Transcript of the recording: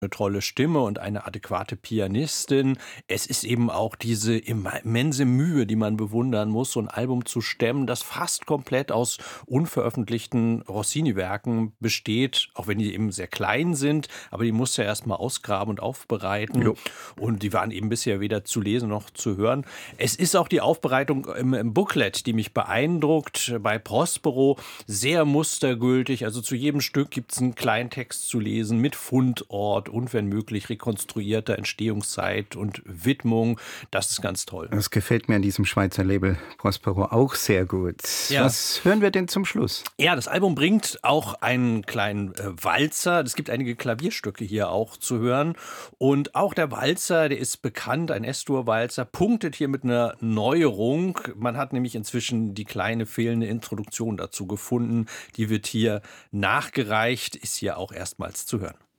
eine tolle Stimme und eine adäquate Pianistin. Es ist eben auch diese immense Mühe, die man bewundern muss, so ein Album zu stemmen, das fast komplett aus unveröffentlichten Rossini-Werken besteht, auch wenn die eben sehr klein sind, aber die musste er erst mal ausgraben und aufbereiten Jo. und die waren eben bisher weder zu lesen noch zu hören. Es ist auch die Aufbereitung im Booklet, die mich beeindruckt. Bei Prospero sehr mustergültig, also zu jedem Stück gibt es einen kleinen Text zu lesen mit Fundort und wenn möglich rekonstruierter Entstehungszeit und Widmung. Das ist ganz toll. Das gefällt mir an diesem Schweizer Label Prospero auch sehr gut. Ja. Was hören wir denn zum Schluss? Ja, das Album bringt auch einen kleinen Walzer. Es gibt einige Klavierstücke hier auch zu hören. Und auch der Walzer, der ist bekannt, ein S-Dur-Walzer, punktet hier mit einer Neuerung. Man hat nämlich inzwischen die kleine fehlende Introduktion dazu gefunden. Die wird hier nachgereicht, ist hier auch erstmals zu hören.